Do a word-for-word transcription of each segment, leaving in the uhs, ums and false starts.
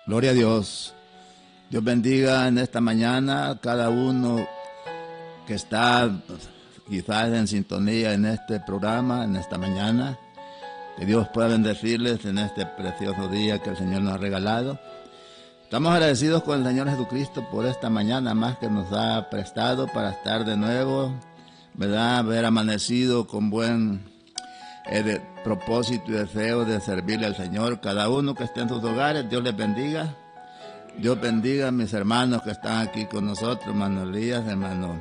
Gloria a Dios. Dios bendiga en esta mañana a cada uno que está quizás en sintonía en este programa, en esta mañana. Que Dios pueda bendecirles en este precioso día que el Señor nos ha regalado. Estamos agradecidos con el Señor Jesucristo por esta mañana más que nos ha prestado para estar de nuevo, ¿verdad? Haber amanecido con buen eh, de propósito y deseo de servirle al Señor. Cada uno que esté en sus hogares, Dios les bendiga. Dios bendiga a mis hermanos que están aquí con nosotros, hermano Elías, hermano,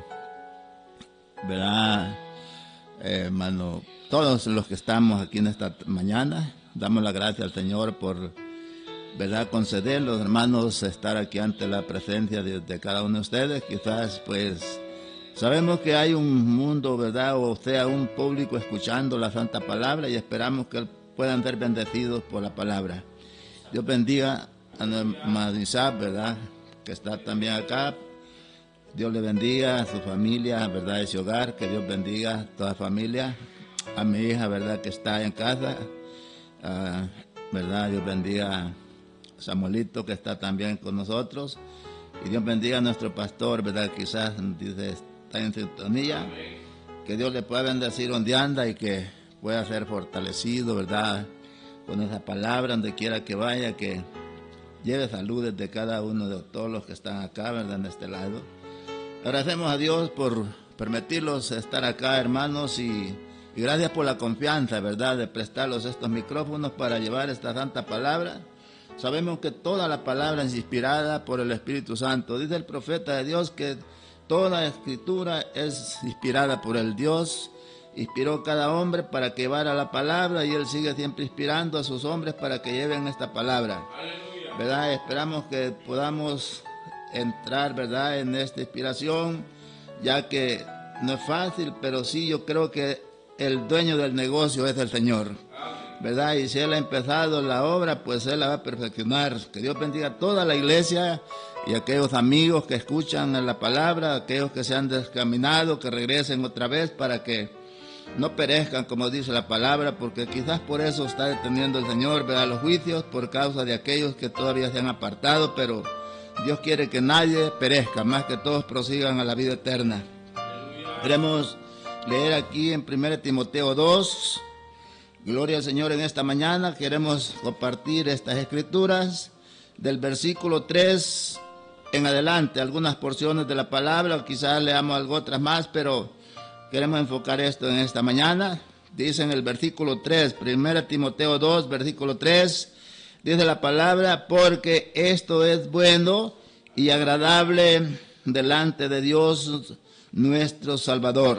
¿verdad? Eh, hermano, todos los que estamos aquí en esta mañana, damos la gracia al Señor por, ¿verdad?, conceder los hermanos estar aquí ante la presencia de, de cada uno de ustedes. Quizás, pues, sabemos que hay un mundo, ¿verdad?, o sea, un público escuchando la santa palabra y esperamos que puedan ser bendecidos por la palabra. Dios bendiga a nuestra Isaac, ¿verdad?, que está también acá. Dios le bendiga a su familia, ¿verdad?, ese hogar. Que Dios bendiga a toda familia. A mi hija, ¿verdad?, que está en casa. Uh, ¿verdad? Dios bendiga a Samuelito, que está también con nosotros. Y Dios bendiga a nuestro pastor, ¿verdad?, quizás dice, está en sintonía. Que Dios le pueda bendecir donde anda y que pueda ser fortalecido, ¿verdad?, con esa palabra donde quiera que vaya, que lleve salud de cada uno de todos los que están acá, ¿verdad?, en este lado. Agradecemos a Dios por permitirlos estar acá, hermanos, y, y gracias por la confianza, ¿verdad?, de prestarlos estos micrófonos para llevar esta santa palabra. Sabemos que toda la palabra es inspirada por el Espíritu Santo. Dice el profeta de Dios que toda escritura es inspirada por el Dios. Inspiró cada hombre para que llevara la palabra y Él sigue siempre inspirando a sus hombres para que lleven esta palabra. Aleluya. ¿Verdad? Esperamos que podamos entrar, ¿verdad?, en esta inspiración, ya que no es fácil, pero sí yo creo que el dueño del negocio es el Señor, ¿verdad? Y si Él ha empezado la obra, pues Él la va a perfeccionar. Que Dios bendiga a toda la iglesia y a aquellos amigos que escuchan la palabra, aquellos que se han descaminado, que regresen otra vez para que no perezcan, como dice la palabra, porque quizás por eso está deteniendo el Señor, ¿verdad?, los juicios, por causa de aquellos que todavía se han apartado, pero Dios quiere que nadie perezca, más que todos prosigan a la vida eterna. Queremos leer aquí en primera Timoteo dos. Gloria al Señor en esta mañana. Queremos compartir estas escrituras del versículo tres en adelante, algunas porciones de la palabra, quizás leamos algo otras más, pero queremos enfocar esto en esta mañana. Dice en el versículo tres, primera Timoteo dos, versículo tres, dice la palabra: porque esto es bueno y agradable delante de Dios nuestro Salvador,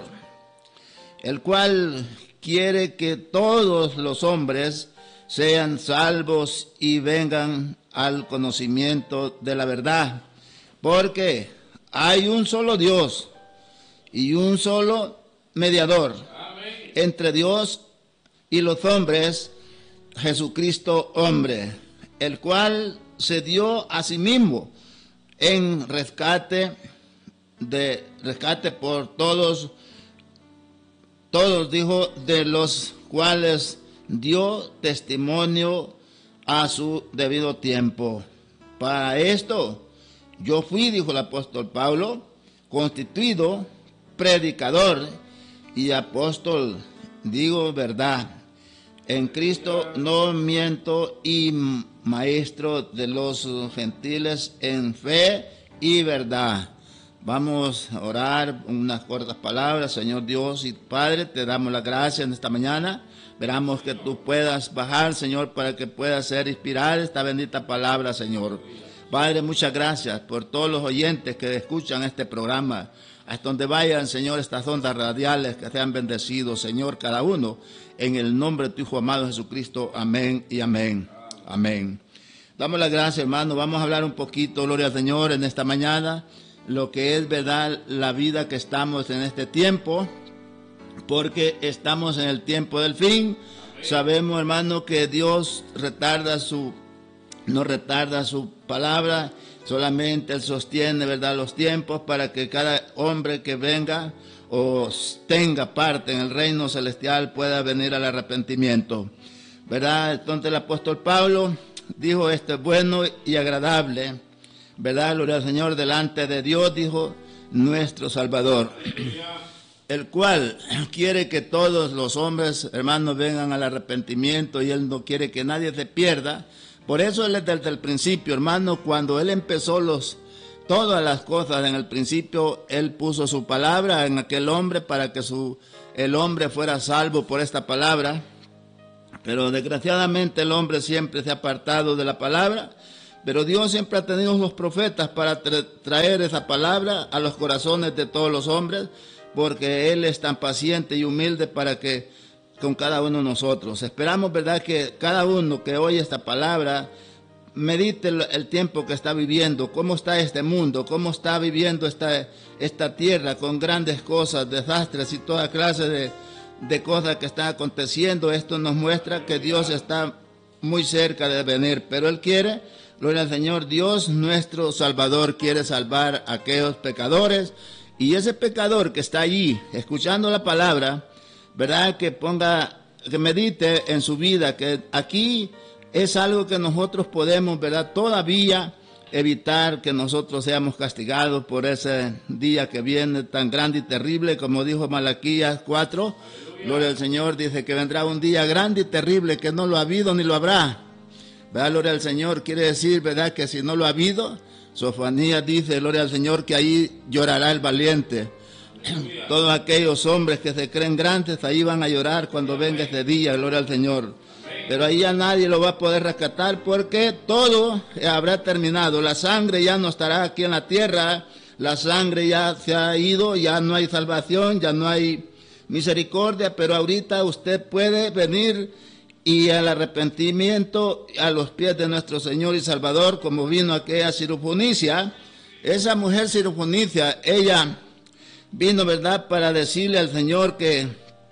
el cual quiere que todos los hombres sean salvos y vengan al conocimiento de la verdad. Porque hay un solo Dios y un solo mediador Amén. Entre Dios y los hombres, Jesucristo hombre, el cual se dio a sí mismo en rescate de rescate por todos, todos dijo, de los cuales dio testimonio a su debido tiempo. Para esto yo fui, dijo el apóstol Pablo, constituido predicador y apóstol, digo verdad, en Cristo no miento, y maestro de los gentiles en fe y verdad. Vamos a orar unas cortas palabras. Señor Dios y Padre, te damos las gracias en esta mañana. Esperamos que tú puedas bajar, Señor, para que pueda ser inspirada esta bendita palabra, Señor. Padre, muchas gracias por todos los oyentes que escuchan este programa. Hasta donde vayan, Señor, estas ondas radiales, que sean bendecidos, Señor, cada uno, en el nombre de tu Hijo amado Jesucristo. Amén y amén. Amén. Damos las gracias, hermano. Vamos a hablar un poquito, gloria al Señor, en esta mañana, lo que es, verdad, la vida que estamos en este tiempo, porque estamos en el tiempo del fin. Amén. Sabemos, hermano, que Dios retarda su, no retarda su palabra, solamente Él sostiene, verdad, los tiempos para que cada hombre que venga o tenga parte en el reino celestial pueda venir al arrepentimiento, ¿verdad? Entonces el apóstol Pablo dijo, esto es bueno y agradable, ¿verdad? Gloria al Señor, delante de Dios, dijo, nuestro Salvador, el cual quiere que todos los hombres, hermanos, vengan al arrepentimiento, y Él no quiere que nadie se pierda. Por eso Él desde el principio, hermano, cuando Él empezó los, todas las cosas en el principio, Él puso su palabra en aquel hombre para que su, el hombre fuera salvo por esta palabra. Pero desgraciadamente el hombre siempre se ha apartado de la palabra, pero Dios siempre ha tenido los profetas para tra traer esa palabra a los corazones de todos los hombres, porque Él es tan paciente y humilde para que con cada uno de nosotros. Esperamos, ¿verdad?, que cada uno que oye esta palabra medite el, el tiempo que está viviendo, cómo está este mundo, cómo está viviendo esta, esta tierra con grandes cosas, desastres y toda clase de, de cosas que están aconteciendo. Esto nos muestra que Dios está muy cerca de venir, pero Él quiere, gloria al Señor, Dios nuestro Salvador quiere salvar a aquellos pecadores. Y ese pecador que está allí, escuchando la palabra, ¿verdad?, que ponga, que medite en su vida, que aquí es algo que nosotros podemos, ¿verdad?, todavía evitar que nosotros seamos castigados por ese día que viene tan grande y terrible, como dijo Malaquías cuatro. Gloria al Señor, dice que vendrá un día grande y terrible que no lo ha habido ni lo habrá. ¿Verdad? Gloria al Señor, quiere decir, ¿verdad?, que si no lo ha habido, Sofonías dice, gloria al Señor, que ahí llorará el valiente. Todos aquellos hombres que se creen grandes, ahí van a llorar cuando venga ese día, gloria al Señor. Pero ahí ya nadie lo va a poder rescatar, porque todo habrá terminado. La sangre ya no estará aquí en la tierra, la sangre ya se ha ido, ya no hay salvación, ya no hay misericordia, pero ahorita usted puede venir y al arrepentimiento a los pies de nuestro Señor y Salvador, como vino aquella Sirofenicia. Esa mujer Sirofenicia, ella vino, ¿verdad?, para decirle al Señor que,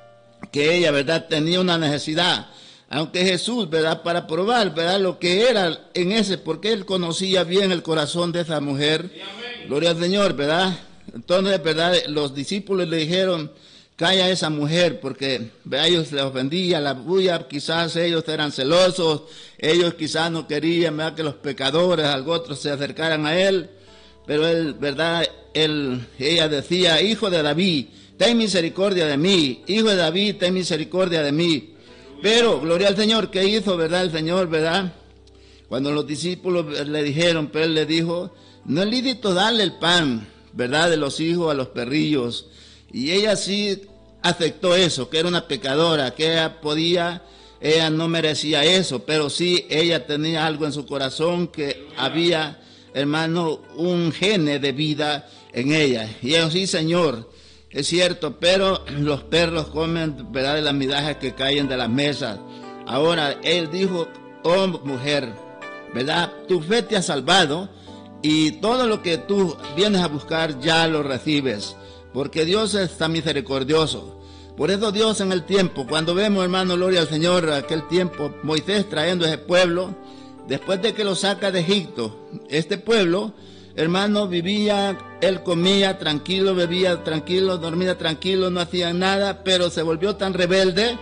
que ella, ¿verdad?, tenía una necesidad. Aunque Jesús, ¿verdad?, para probar, ¿verdad?, lo que era en ese, porque Él conocía bien el corazón de esa mujer. Gloria al Señor, ¿verdad? Entonces, ¿verdad?, los discípulos le dijeron, calla a esa mujer, porque a ellos les ofendía la bulla, quizás ellos eran celosos, ellos quizás no querían, ¿verdad?, que los pecadores, algo otros, se acercaran a Él. Pero Él, ¿verdad?, él, ella decía, hijo de David, ten misericordia de mí, hijo de David, ten misericordia de mí. Pero, gloria al Señor, ¿qué hizo, verdad, el Señor, verdad? Cuando los discípulos le dijeron, pero Él le dijo, no es lícito darle el pan, ¿verdad?, de los hijos a los perrillos. Y ella sí aceptó eso, que era una pecadora, que ella podía, ella no merecía eso, pero sí ella tenía algo en su corazón, que había, hermano, un gene de vida en ella. Y eso sí, Señor, es cierto, pero los perros comen, ¿verdad?, de las migajas que caen de las mesas. Ahora, Él dijo, oh mujer, ¿verdad?, tu fe te ha salvado, y todo lo que tú vienes a buscar ya lo recibes, porque Dios es tan misericordioso. Por eso Dios en el tiempo, cuando vemos, hermano, gloria al Señor, aquel tiempo, Moisés trayendo ese pueblo, después de que lo saca de Egipto, este pueblo, hermano, vivía, él comía tranquilo, bebía tranquilo, dormía tranquilo, no hacía nada, pero se volvió tan rebelde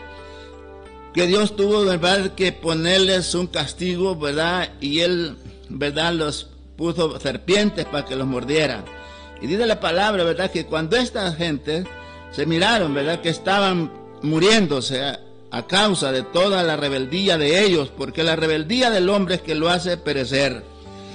que Dios tuvo, ¿verdad?, que ponerles un castigo, ¿verdad? Y Él, ¿verdad?, los puso serpientes para que los mordieran. Y dice la palabra, ¿verdad?, que cuando esta gente se miraron, ¿verdad?, que estaban muriéndose a, a causa de toda la rebeldía de ellos, porque la rebeldía del hombre es que lo hace perecer.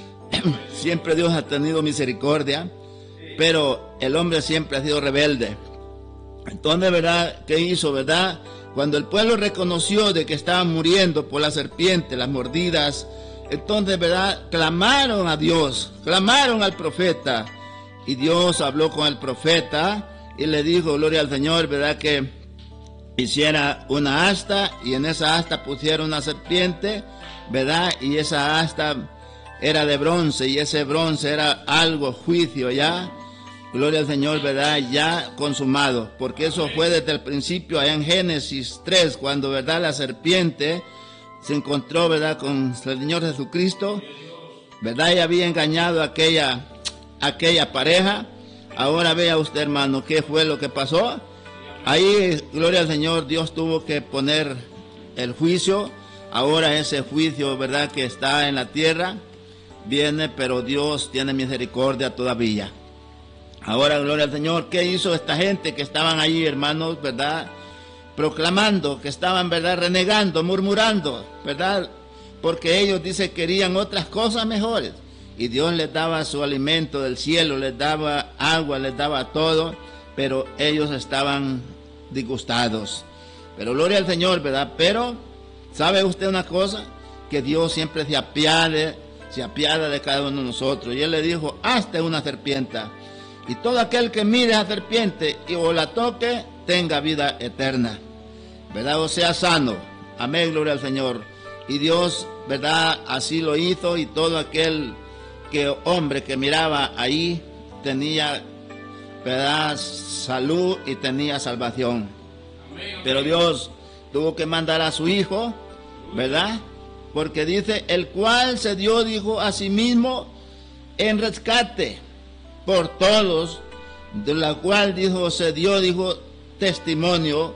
Siempre Dios ha tenido misericordia, pero el hombre siempre ha sido rebelde. Entonces, ¿verdad?, ¿qué hizo, verdad? Cuando el pueblo reconoció de que estaban muriendo por la serpiente, las mordidas, entonces, ¿verdad?, clamaron a Dios, clamaron al profeta, y Dios habló con el profeta y le dijo, gloria al Señor, ¿verdad?, que hiciera una asta, y en esa asta pusiera una serpiente, ¿verdad?, y esa asta era de bronce, y ese bronce era algo, juicio ya, gloria al Señor, ¿verdad?, ya consumado, porque eso fue desde el principio, allá en Génesis tres, cuando, ¿verdad?, la serpiente se encontró, ¿verdad?, con el Señor Jesucristo, ¿verdad?, y había engañado a aquella, aquella pareja. Ahora vea usted, hermano, qué fue lo que pasó. Ahí, gloria al Señor, Dios tuvo que poner el juicio ahora ese juicio, ¿verdad?, que está en la tierra, viene, pero Dios tiene misericordia todavía. Ahora, gloria al Señor, ¿qué hizo esta gente que estaban ahí, hermanos, verdad?, proclamando, que estaban, verdad, renegando, murmurando, verdad, porque ellos, dice, querían otras cosas mejores, y Dios les daba su alimento del cielo, les daba agua, les daba todo, pero ellos estaban disgustados. Pero gloria al Señor, ¿verdad? Pero, ¿sabe usted una cosa? Que Dios siempre se apiade, se apiada de cada uno de nosotros. Y Él le dijo, hazte una serpiente, y todo aquel que mire a la serpiente y o la toque, tenga vida eterna, ¿verdad? O sea, sano. Amén, gloria al Señor. Y Dios, ¿verdad?, así lo hizo, y todo aquel que hombre que miraba ahí tenía, ¿verdad?, salud y tenía salvación. Pero Dios tuvo que mandar a su Hijo, ¿verdad? Porque dice, el cual se dio, dijo, a sí mismo en rescate por todos, de la cual, dijo, se dio, dijo, testimonio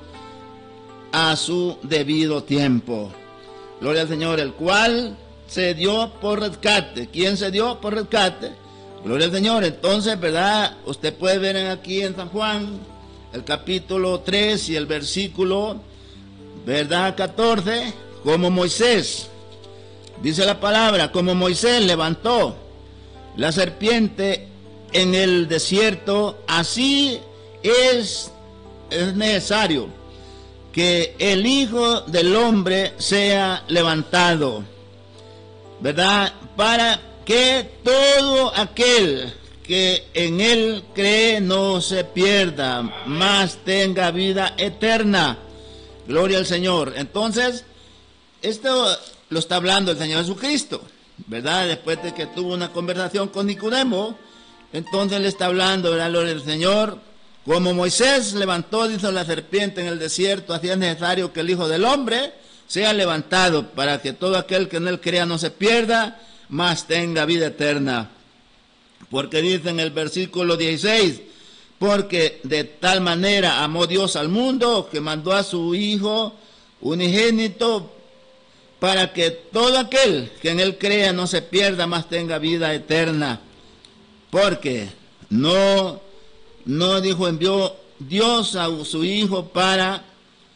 a su debido tiempo. Gloria al Señor, el cual se dio por rescate. ¿Quién se dio por rescate? Gloria al Señor. Entonces, ¿verdad? Usted puede ver aquí en San Juan, el capítulo tres y el versículo, ¿verdad?, catorce, como Moisés, dice la palabra, como Moisés levantó la serpiente en el desierto, así es, es necesario que el Hijo del Hombre sea levantado, ¿verdad?, para que todo aquel que en Él cree no se pierda, mas tenga vida eterna. Gloria al Señor. Entonces, esto lo está hablando el Señor Jesucristo, ¿verdad? Después de que tuvo una conversación con Nicodemo, entonces le está hablando, ¿verdad?, gloria al Señor. Como Moisés levantó, dice, la serpiente en el desierto, así es necesario que el Hijo del Hombre sea levantado, para que todo aquel que en Él crea no se pierda, mas tenga vida eterna. Porque dice en el versículo dieciséis, porque de tal manera amó Dios al mundo, que mandó a su Hijo unigénito, para que todo aquel que en Él crea no se pierda, mas tenga vida eterna. Porque no, no dijo, envió Dios a su Hijo para,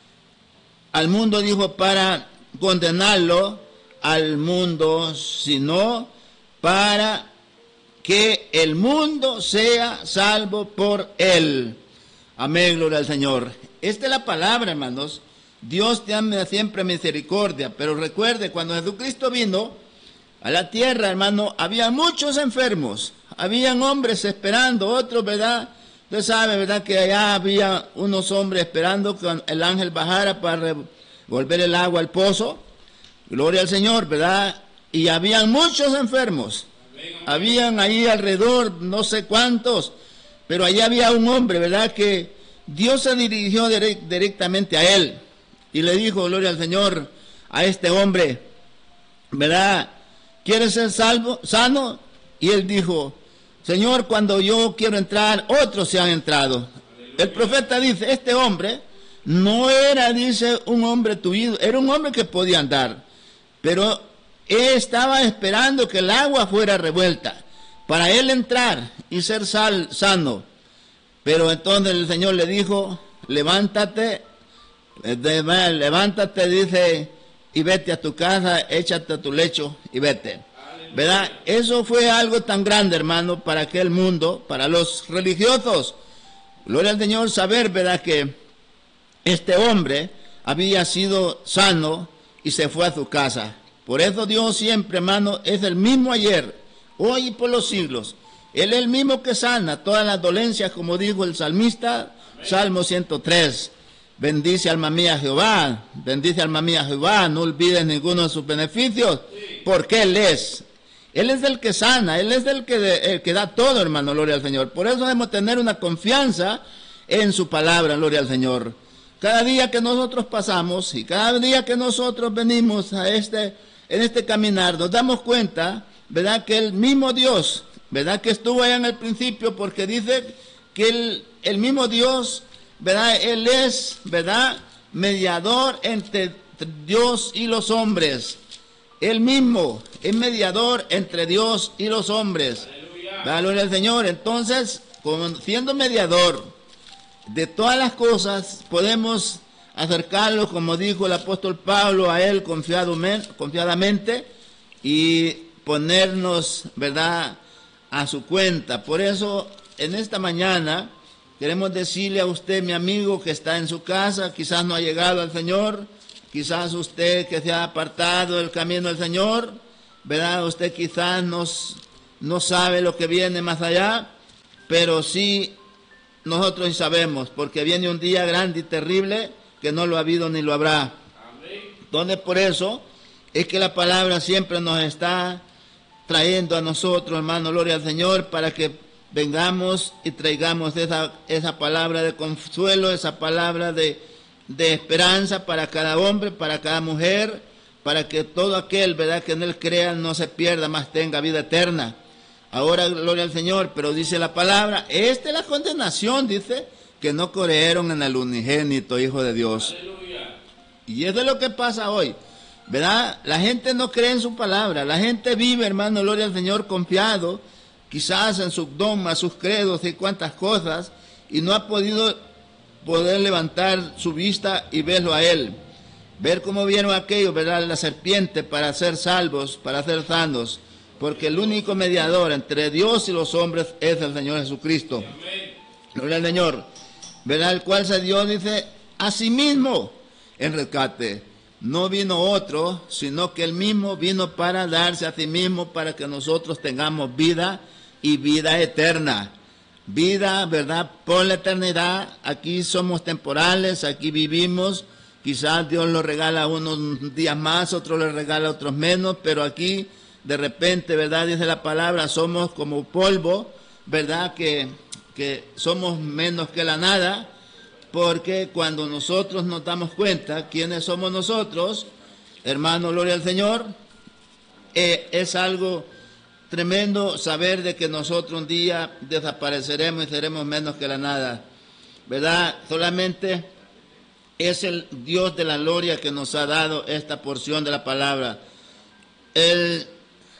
al mundo, dijo, para condenarlo al mundo, sino para que el mundo sea salvo por Él. Amén, gloria al Señor. Esta es la palabra, hermanos. Dios tiene siempre misericordia, pero recuerde, cuando Jesucristo vino a la tierra, hermano, había muchos enfermos, habían hombres esperando, otros, ¿verdad? Usted sabe, ¿verdad?, que allá había unos hombres esperando que el ángel bajara para volver el agua al pozo. Gloria al Señor, ¿verdad? Y habían muchos enfermos. Habían ahí alrededor no sé cuántos, pero allá había un hombre, ¿verdad?, que Dios se dirigió direct, directamente a él y le dijo, gloria al Señor, a este hombre, ¿verdad?, ¿quieres ser salvo, sano? Y él dijo, Señor, cuando yo quiero entrar, otros se han entrado. El profeta dice, este hombre no era, dice, un hombre tuido, era un hombre que podía andar, pero él estaba esperando que el agua fuera revuelta para él entrar y ser sal, sano. Pero entonces el Señor le dijo, levántate, levántate, dice, y vete a tu casa, échate a tu lecho y vete. ¿Verdad? Eso fue algo tan grande, hermano, para aquel mundo, para los religiosos. Gloria al Señor, saber, ¿verdad?, que este hombre había sido sano y se fue a su casa. Por eso Dios siempre, hermano, es el mismo ayer, hoy y por los siglos. Él es el mismo que sana todas las dolencias, como dijo el salmista, Salmo ciento tres. Bendice alma mía Jehová, bendice alma mía Jehová, no olvides ninguno de sus beneficios, porque Él es. Él es el que sana, Él es el que, el que da todo, hermano, gloria al Señor. Por eso debemos tener una confianza en su palabra, gloria al Señor. Cada día que nosotros pasamos y cada día que nosotros venimos a este, en este caminar, nos damos cuenta, ¿verdad?, que el mismo Dios, ¿verdad?, que estuvo allá en el principio, porque dice que el, el mismo Dios, ¿verdad?, Él es, ¿verdad?, mediador entre Dios y los hombres. Él mismo es mediador entre Dios y los hombres. Da gloria al Señor. Entonces, como siendo mediador de todas las cosas, podemos acercarlo, como dijo el apóstol Pablo, a Él confiadamente y ponernos, ¿verdad?, a su cuenta. Por eso, en esta mañana, queremos decirle a usted, mi amigo, que está en su casa, quizás no ha llegado al Señor, quizás usted que se ha apartado del camino del Señor, ¿verdad? Usted quizás no, no sabe lo que viene más allá, pero sí nosotros sabemos, porque viene un día grande y terrible que no lo ha habido ni lo habrá. Entonces, por eso es que la palabra siempre nos está trayendo a nosotros, hermano, gloria al Señor, para que vengamos y traigamos esa, esa palabra de consuelo, esa palabra de, de esperanza para cada hombre, para cada mujer, para que todo aquel, ¿verdad?, que en Él crea no se pierda, más tenga vida eterna. Ahora, gloria al Señor, pero dice la palabra, esta es la condenación, dice, que no creyeron en el unigénito Hijo de Dios. Aleluya. Y eso es lo que pasa hoy, ¿verdad? La gente no cree en su palabra, la gente vive, hermano, gloria al Señor, confiado, quizás en sus dogmas, sus credos y cuantas cosas, y no ha podido poder levantar su vista y verlo a Él. Ver cómo vieron aquellos, ¿verdad?, la serpiente, para ser salvos, para ser sanos, porque el único mediador entre Dios y los hombres es el Señor Jesucristo. Gloria al Señor, ¿verdad?, el cual se dio, dice, a sí mismo en rescate. No vino otro, sino que Él mismo vino para darse a sí mismo, para que nosotros tengamos vida y vida eterna. Vida, ¿verdad?, por la eternidad. Aquí somos temporales, aquí vivimos. Quizás Dios lo regala unos días más, otros le regala otros menos, pero aquí de repente, ¿verdad?, dice la palabra, somos como polvo, ¿verdad?, que, que somos menos que la nada, porque cuando nosotros nos damos cuenta quiénes somos nosotros, hermano, gloria al Señor, eh, es algo tremendo saber de que nosotros un día desapareceremos y seremos menos que la nada, ¿verdad? Solamente es el Dios de la gloria que nos ha dado esta porción de la palabra. Él,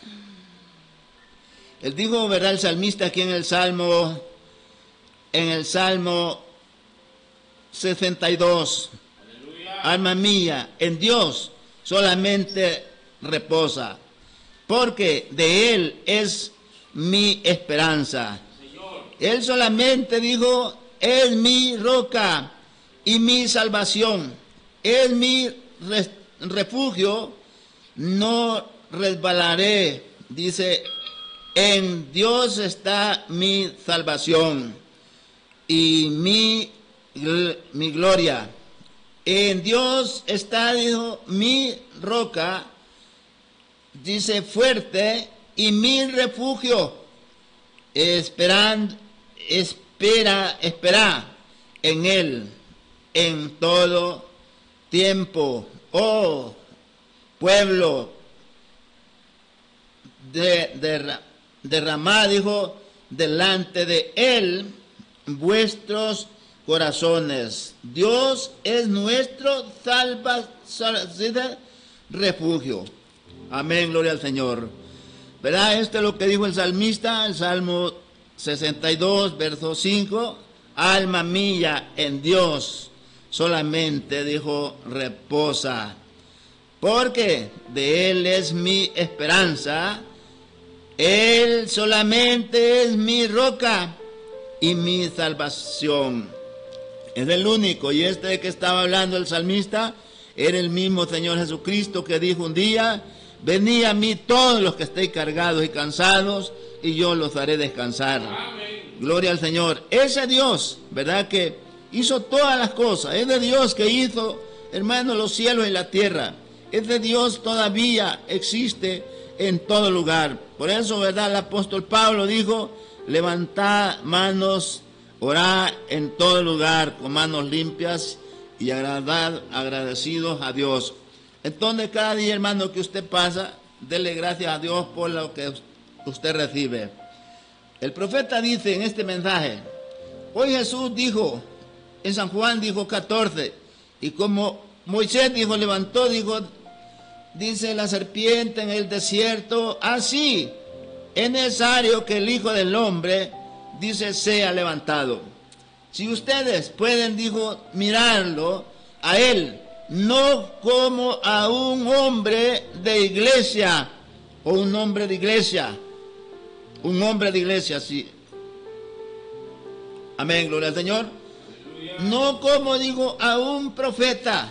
él dijo, ¿verdad?, el salmista aquí en el Salmo, en el Salmo sesenta y dos, aleluya. Alma mía, en Dios solamente reposa, porque de Él es mi esperanza. Señor. Él solamente dijo, es mi roca y mi salvación, es mi re refugio, no resbalaré, dice, en Dios está mi salvación y mi, mi gloria. En Dios está, dijo, mi roca, dice, fuerte y mi refugio. Esperando, espera, espera en Él en todo tiempo. Oh, pueblo, de, de, derramad, dijo, delante de Él vuestros corazones. Dios es nuestro salva, salva, refugio. Amén, gloria al Señor. ¿Verdad? Esto es lo que dijo el salmista, el Salmo sesenta y dos, verso cinco. Alma mía, en Dios solamente, dijo, reposa, porque de Él es mi esperanza. Él solamente es mi roca y mi salvación. Es el único. Y este de que estaba hablando el salmista era el mismo Señor Jesucristo que dijo un día, venid a mí todos los que estéis cargados y cansados, y yo los haré descansar. Amén. Gloria al Señor. Ese Dios, ¿verdad?, que hizo todas las cosas. Ese Dios que hizo, hermano, los cielos y la tierra. Ese Dios todavía existe en todo lugar. Por eso, ¿verdad?, el apóstol Pablo dijo, levantad manos, orad en todo lugar con manos limpias y agradad, agradecidos a Dios. Entonces, cada día, hermano, que usted pasa, dele gracias a Dios por lo que usted recibe. El profeta dice en este mensaje, hoy Jesús dijo, en San Juan dijo catorce, y como Moisés dijo, levantó, dijo, dice la serpiente en el desierto, así es necesario que el Hijo del Hombre, dice, sea levantado. Si ustedes pueden, dijo, mirarlo a él, no como a un hombre de iglesia, o un hombre de iglesia, un hombre de iglesia, sí. Amén, gloria al Señor. No como, digo, a un profeta,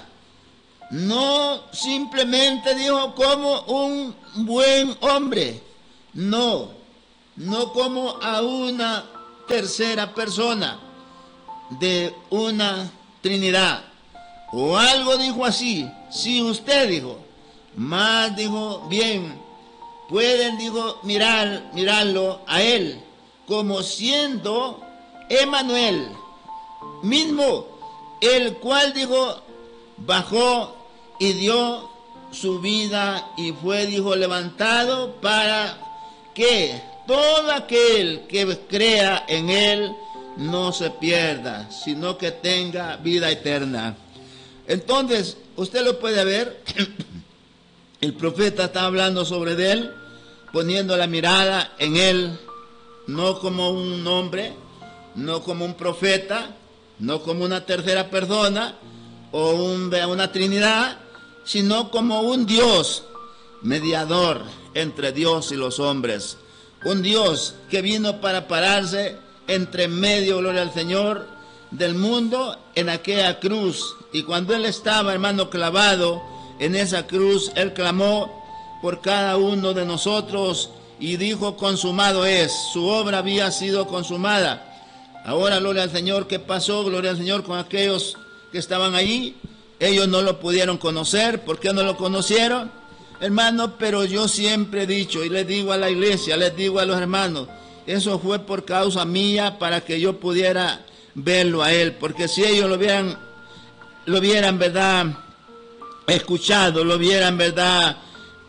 no simplemente, dijo, como un buen hombre, no, no como a una tercera persona de una Trinidad, o algo, dijo así. Si usted, dijo, más, dijo, bien, pueden, dijo, mirar, mirarlo a él como siendo Emmanuel mismo, el cual, dijo, bajó y dio su vida y fue, dijo, levantado para que todo aquel que crea en él no se pierda, sino que tenga vida eterna. Entonces, usted lo puede ver, el profeta está hablando sobre él, poniendo la mirada en él, no como un hombre, no como un profeta, no como una tercera persona o un, una Trinidad, sino como un Dios mediador entre Dios y los hombres. Un Dios que vino para pararse entre medio, gloria al Señor, del mundo en aquella cruz. Y cuando Él estaba, hermano, clavado en esa cruz, Él clamó por cada uno de nosotros y dijo, consumado es. Su obra había sido consumada. Ahora, gloria al Señor, ¿qué pasó? Gloria al Señor con aquellos que estaban allí. Ellos no lo pudieron conocer. ¿Por qué no lo conocieron? Hermano, pero yo siempre he dicho, y les digo a la iglesia, les digo a los hermanos, eso fue por causa mía para que yo pudiera verlo a Él. Porque si ellos lo hubieran, lo hubieran, verdad, escuchado, lo hubieran, verdad,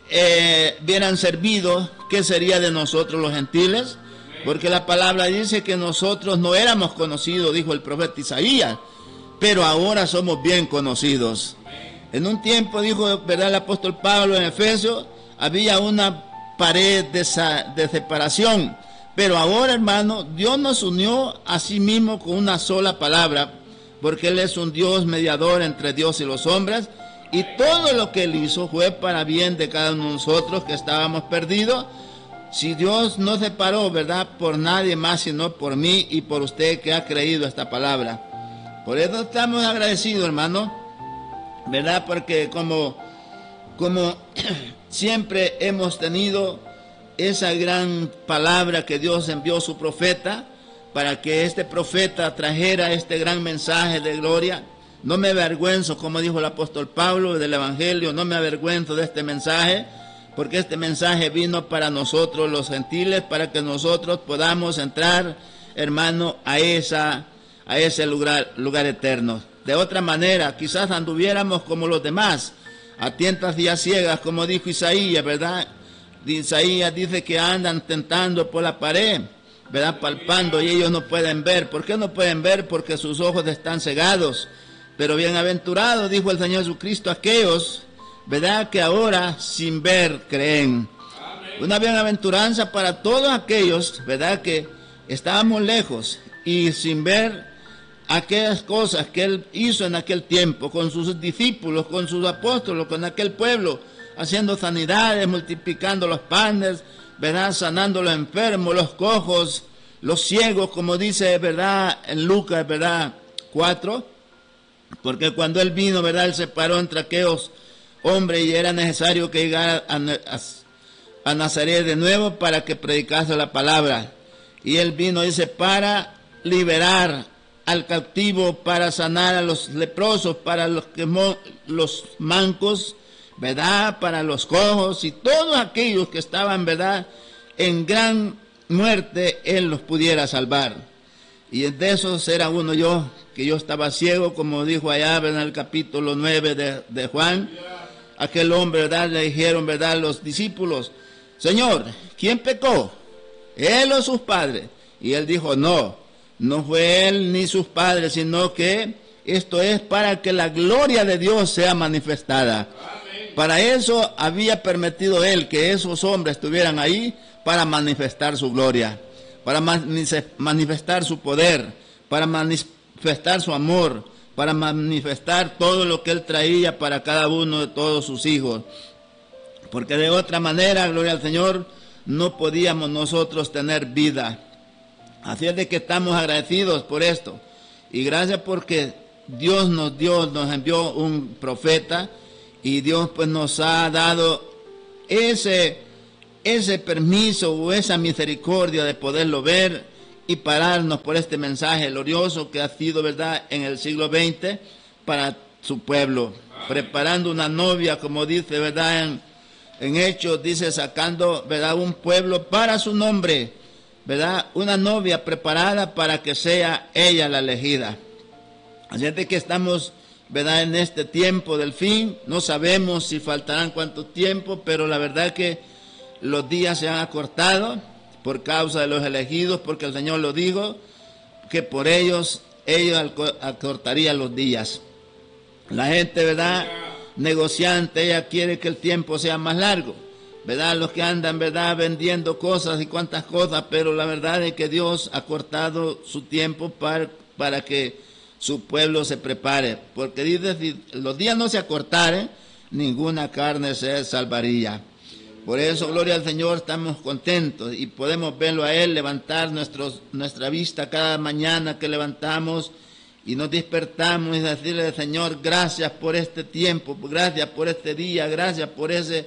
eh, hubieran servido, ¿qué sería de nosotros los gentiles? Porque la palabra dice que nosotros no éramos conocidos, dijo el profeta Isaías, pero ahora somos bien conocidos. En un tiempo, dijo, verdad, el apóstol Pablo en Efesios, había una pared de, de separación, pero ahora, hermano, Dios nos unió a sí mismo con una sola palabra, porque Él es un Dios mediador entre Dios y los hombres, y todo lo que Él hizo fue para bien de cada uno de nosotros que estábamos perdidos. Si Dios no se paró, ¿verdad?, por nadie más, sino por mí y por usted que ha creído esta palabra. Por eso estamos agradecidos, hermano, ¿verdad? Porque como, como siempre hemos tenido esa gran palabra que Dios envió a su profeta, para que este profeta trajera este gran mensaje de gloria. No me avergüenzo, como dijo el apóstol Pablo del Evangelio, no me avergüenzo de este mensaje, porque este mensaje vino para nosotros los gentiles, para que nosotros podamos entrar, hermano, a esa, a ese lugar, lugar eterno. De otra manera, quizás anduviéramos como los demás, a tientas y a ciegas, como dijo Isaías, ¿verdad? Isaías dice que andan tentando por la pared, ¿verdad? Palpando, y ellos no pueden ver. ¿Por qué no pueden ver? Porque sus ojos están cegados. Pero bienaventurados, dijo el Señor Jesucristo, aquellos, ¿verdad?, que ahora sin ver creen. Amén. Una bienaventuranza para todos aquellos, ¿verdad?, que estábamos lejos y sin ver aquellas cosas que Él hizo en aquel tiempo con sus discípulos, con sus apóstoles, con aquel pueblo, haciendo sanidades, multiplicando los panes, ¿verdad?, sanando los enfermos, los cojos, los ciegos, como dice, ¿verdad?, en Lucas, ¿verdad?, cuatro, porque cuando Él vino, ¿verdad?, Él se paró entre aquellos hombres y era necesario que llegara a, a, a Nazaret de nuevo para que predicase la palabra. Y Él vino, dice, para liberar al cautivo, para sanar a los leprosos, para los, que, los mancos, ¿verdad?, para los cojos y todos aquellos que estaban, ¿verdad?, en gran muerte, Él los pudiera salvar. Y de esos era uno yo, que yo estaba ciego, como dijo allá en el capítulo nueve de, de Juan. Aquel hombre, ¿verdad?, le dijeron, ¿verdad?, los discípulos, Señor, ¿quién pecó? ¿Él o sus padres? Y Él dijo, no, no fue él ni sus padres, sino que Esto es para que la gloria de Dios sea manifestada. Para eso había permitido Él que esos hombres estuvieran ahí, para manifestar su gloria, para manifestar su poder, para manifestar su amor, para manifestar todo lo que Él traía para cada uno de todos sus hijos. Porque de otra manera, gloria al Señor, no podíamos nosotros tener vida. Así es de que estamos agradecidos por esto. Y gracias porque Dios nos dio, nos envió un profeta, y Dios pues nos ha dado ese, ese permiso o esa misericordia de poderlo ver y pararnos por este mensaje glorioso que ha sido, ¿verdad?, en el siglo veinte para su pueblo. Preparando una novia, como dice, ¿verdad?, en, en Hechos, dice, sacando, ¿verdad?, un pueblo para su nombre, ¿verdad?, una novia preparada para que sea ella la elegida. Así es de que estamos, ¿verdad?, en este tiempo del fin. No sabemos si faltarán cuánto tiempo, pero la verdad que los días se han acortado por causa de los elegidos, porque el Señor lo dijo, que por ellos, ellos acortarían los días. La gente, ¿verdad?, negociante, ella quiere que el tiempo sea más largo, ¿verdad? Los que andan, ¿verdad?, vendiendo cosas y cuantas cosas, pero la verdad es que Dios ha cortado su tiempo para, para que su pueblo se prepare, porque dice, si los días no se acortaren, ninguna carne se salvaría. Por eso, gloria al Señor, estamos contentos y podemos verlo a Él, levantar nuestros, nuestra vista cada mañana que levantamos y nos despertamos y decirle, Señor, gracias por este tiempo, gracias por este día, gracias por ese,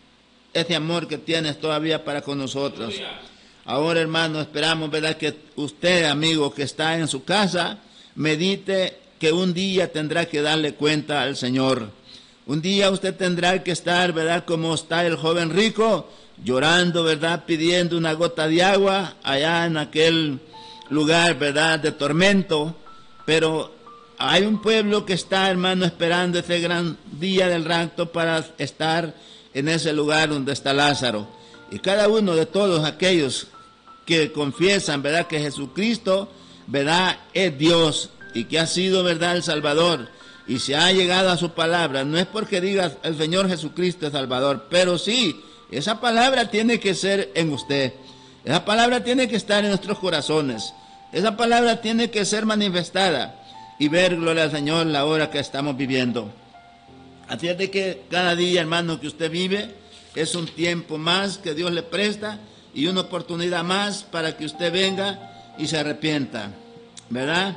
ese amor que tienes todavía para con nosotros. Ahora, hermano, esperamos, ¿verdad?, que usted, amigo, que está en su casa, medite que un día tendrá que darle cuenta al Señor. Un día usted tendrá que estar, ¿verdad?, como está el joven rico, llorando, ¿verdad?, pidiendo una gota de agua allá en aquel lugar, ¿verdad?, de tormento. Pero hay un pueblo que está, hermano, esperando ese gran día del rapto para estar en ese lugar donde está Lázaro. Y cada uno de todos aquellos que confiesan, ¿verdad?, que Jesucristo, ¿verdad?, es Dios y que ha sido, ¿verdad?, el Salvador, y se ha llegado a su palabra. No es porque diga el Señor Jesucristo es Salvador, pero sí, esa palabra tiene que ser en usted. Esa palabra tiene que estar en nuestros corazones. Esa palabra tiene que ser manifestada y ver, gloria al Señor, la hora que estamos viviendo. Así es de que cada día, hermano, que usted vive es un tiempo más que Dios le presta y una oportunidad más para que usted venga y se arrepienta, ¿verdad?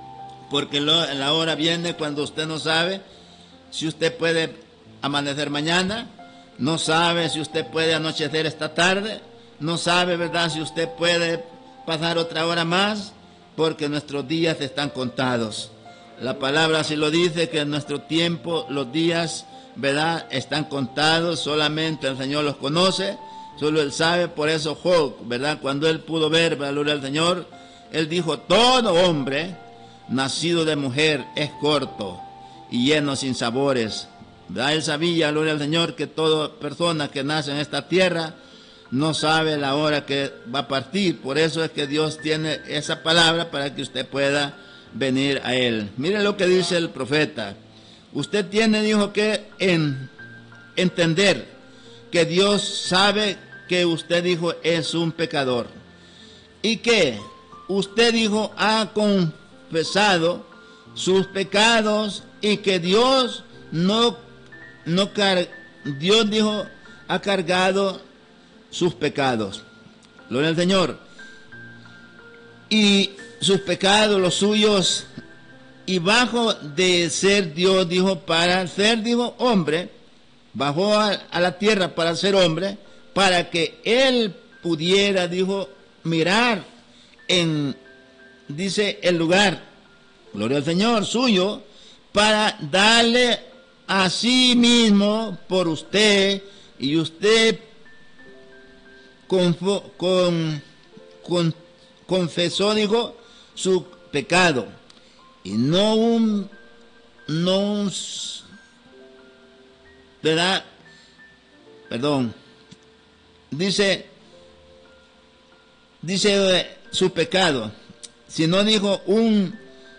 Porque lo, la hora viene cuando usted no sabe si usted puede amanecer mañana, no sabe si usted puede anochecer esta tarde, no sabe, ¿verdad?, si usted puede pasar otra hora más, porque nuestros días están contados. La palabra así lo dice, que en nuestro tiempo los días, ¿verdad?, están contados, solamente el Señor los conoce, solo Él sabe. Por eso Job, ¿verdad?, cuando él pudo ver, gloria al Señor, él dijo, todo hombre nacido de mujer es corto y lleno sin sabores. ¿Verdad? Él sabía, gloria al Señor, que toda persona que nace en esta tierra no sabe la hora que va a partir. Por eso es que Dios tiene esa palabra para que usted pueda venir a Él. Mire lo que dice el profeta. Usted tiene, dijo, que en, entender que Dios sabe que usted, dijo, es un pecador. Y que usted, dijo, ha confesado sus pecados y que Dios no, no car Dios, dijo, ha cargado sus pecados. Gloria al Señor. Y sus pecados, los suyos, y bajo de ser Dios, dijo, para ser, dijo, hombre, bajó a, a la tierra para ser hombre, para que Él pudiera, dijo, mirar en, dice, el lugar, gloria al Señor, suyo, para darle a sí mismo por usted, y usted Con, con, con, confesó, dijo, su pecado, y no un, no un, ¿verdad? Perdón, dice, dice eh, su pecado, sino dijo un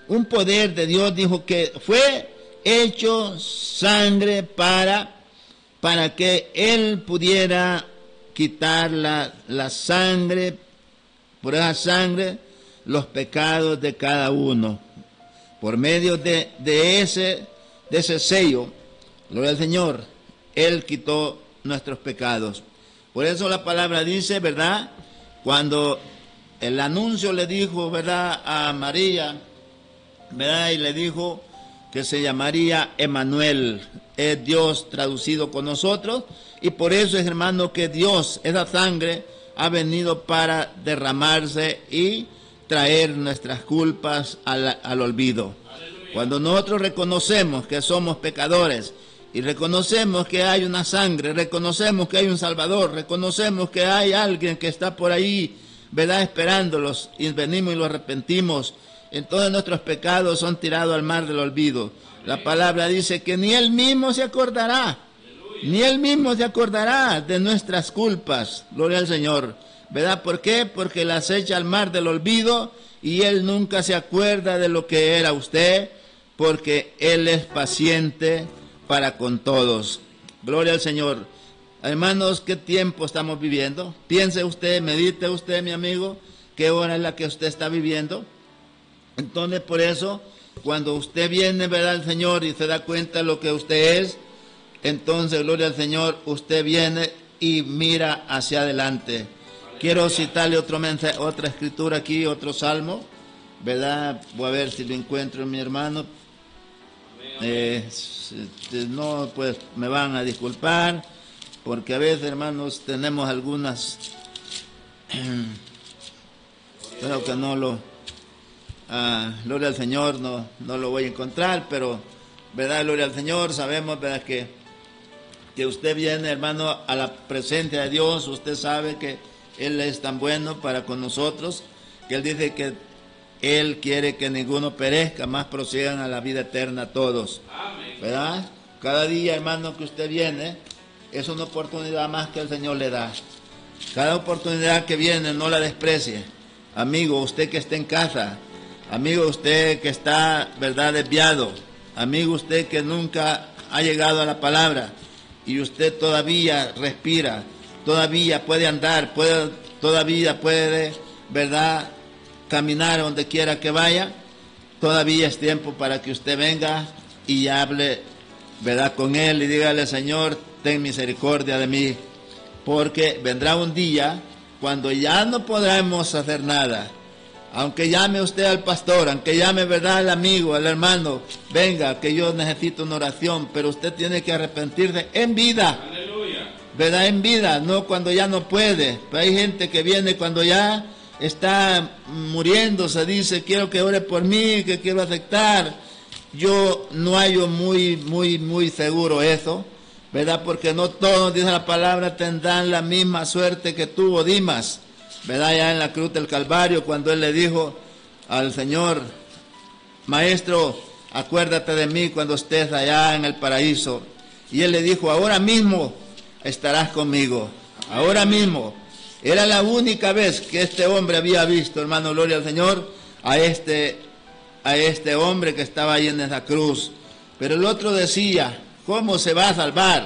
un poder de Dios, dijo que fue hecho sangre para, para que Él pudiera quitar la, la sangre, por esa sangre, los pecados de cada uno. Por medio de, de, ese, de ese sello, gloria al Señor, Él quitó nuestros pecados. Por eso la palabra dice, ¿verdad? Cuando el anuncio le dijo, ¿verdad?, a María, ¿verdad?, y le dijo que se llamaría Emmanuel, es Dios traducido con nosotros, y por eso es, hermano, que Dios, esa sangre, ha venido para derramarse y traer nuestras culpas al, al olvido. Aleluya. Cuando nosotros reconocemos que somos pecadores y reconocemos que hay una sangre, reconocemos que hay un Salvador, reconocemos que hay alguien que está por ahí, ¿verdad?, esperándolos, y venimos y lo arrepentimos, entonces nuestros pecados son tirados al mar del olvido. La palabra dice que ni Él mismo se acordará, ni Él mismo se acordará de nuestras culpas, gloria al Señor, ¿verdad? ¿Por qué? Porque las echa al mar del olvido y Él nunca se acuerda de lo que era usted, porque Él es paciente para con todos. Gloria al Señor. Hermanos, ¿qué tiempo estamos viviendo? Piense usted, medite usted, mi amigo, qué hora es la que usted está viviendo. Entonces, por eso, cuando usted viene, ¿verdad?, al Señor y se da cuenta de lo que usted es, entonces, gloria al Señor, usted viene y mira hacia adelante. Quiero citarle otro mensaje, otra escritura aquí, otro salmo, ¿verdad? Voy a ver si lo encuentro, mi hermano. Eh, no, pues me van a disculpar, porque a veces, hermanos, tenemos algunas, creo que no lo, ah, gloria al Señor, no, no lo voy a encontrar, pero, ¿verdad? Gloria al Señor, sabemos, ¿verdad?, que, que usted viene, hermano, a la presencia de Dios, usted sabe que Él es tan bueno para con nosotros, que Él dice que Él quiere que ninguno perezca, más prosigan a la vida eterna todos. Amén. ¿Verdad? Cada día, hermano, que usted viene, es una oportunidad más que el Señor le da. Cada oportunidad que viene, no la desprecie. Amigo, usted que está en casa, amigo, usted que está, ¿verdad?, desviado, amigo, usted que nunca ha llegado a la palabra, y usted todavía respira, todavía puede andar, puede, todavía puede, ¿verdad?, caminar donde quiera que vaya, todavía es tiempo para que usted venga y hable, ¿verdad?, con Él y dígale: Señor, ten misericordia de mí, porque vendrá un día cuando ya no podremos hacer nada. Aunque llame usted al pastor, aunque llame, ¿verdad?, al amigo, al hermano, venga, que yo necesito una oración, pero usted tiene que arrepentirse en vida. Aleluya. ¿Verdad? En vida, no cuando ya no puede. Pero hay gente que viene cuando ya está muriendo, se dice: quiero que ore por mí, que quiero aceptar. Yo no hallo muy, muy, muy seguro eso, ¿verdad? Porque no todos, dice la palabra, tendrán la misma suerte que tuvo Dimas, ¿verdad? Ya en la cruz del Calvario, cuando él le dijo al Señor: Maestro, acuérdate de mí cuando estés allá en el paraíso. Y él le dijo: ahora mismo estarás conmigo, ahora mismo. Era la única vez que este hombre había visto, hermano, gloria al Señor, a este, a este hombre que estaba ahí en esa cruz. Pero el otro decía: ¿cómo se va a salvar?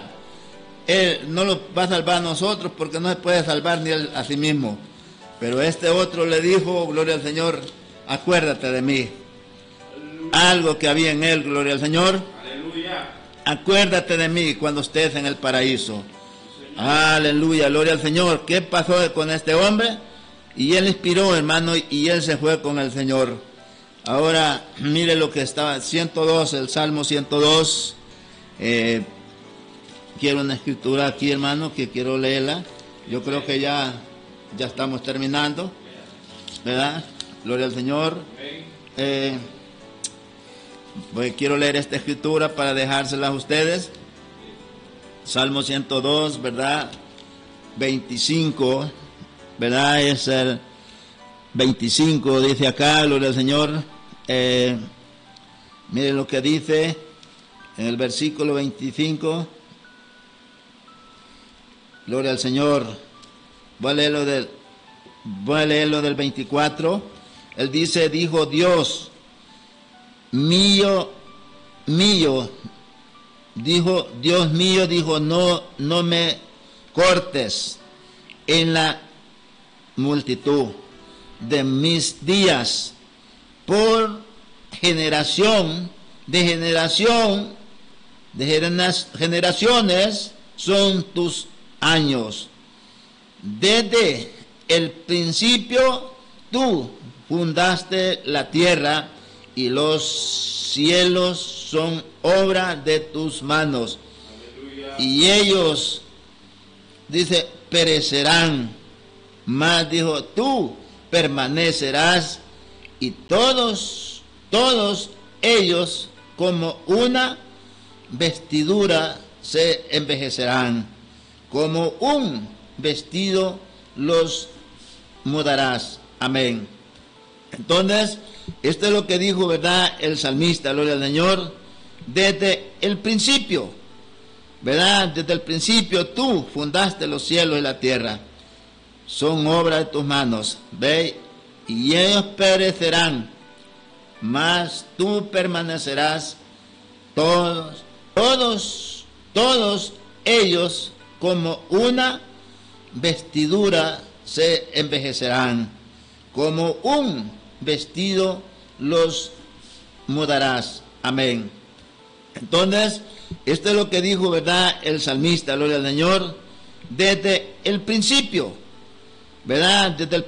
Él no lo va a salvar a nosotros, porque no se puede salvar ni él a sí mismo. Pero este otro le dijo, gloria al Señor: acuérdate de mí. Aleluya. Algo que había en él, gloria al Señor. Aleluya. Acuérdate de mí cuando estés en el paraíso. Aleluya, gloria al Señor. ¿Qué pasó con este hombre? Y él inspiró, hermano, y él se fue con el Señor. Ahora, mire lo que estaba, ciento dos, el Salmo ciento dos. Eh, quiero una escritura aquí, hermano, que quiero leerla. Yo creo que ya, ya estamos terminando, ¿verdad? Gloria al Señor. Eh, pues quiero leer esta escritura para dejársela a ustedes. Salmo ciento dos, ¿verdad? veinticinco, ¿verdad? Es el veinticinco, dice acá, gloria al Señor. Eh, miren lo que dice en el versículo veinticinco. Gloria al Señor. Voy a leerlo del, voy a leerlo del veinticuatro. Él dice: dijo Dios: mío, mío, dijo, Dios mío, dijo, no, no me cortes en la multitud de mis días, por generación de generación de generaciones son tus años. Desde el principio tú fundaste la tierra y los cielos son obra de tus manos. Aleluya. Y ellos, dice, perecerán, mas dijo, tú permanecerás, y todos, todos ellos como una vestidura se envejecerán, como un vestido los mudarás. Amén. Entonces, esto es lo que dijo, ¿verdad?, el salmista, gloria al Señor, desde el principio, ¿verdad? Desde el principio tú fundaste los cielos y la tierra, son obra de tus manos, ve, y ellos perecerán, mas tú permanecerás, todos, todos, todos ellos como una vestidura se envejecerán, como un vestido los mudarás. Amén. Entonces, esto es lo que dijo, ¿verdad?, el salmista, gloria al Señor, desde el principio, ¿verdad? Desde el